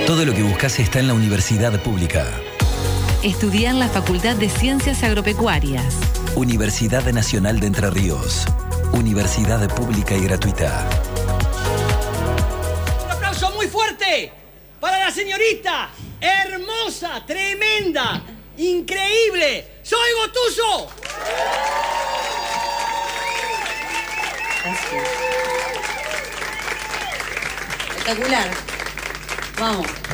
Todo lo que buscas está en la universidad pública. Estudia en la Facultad de Ciencias Agropecuarias. Universidad Nacional de Entre Ríos. Universidad pública y gratuita. Un aplauso muy fuerte para la señorita. Hermosa, tremenda, increíble. ¡Soy Gotuso! Gracias. Espectacular. Vamos.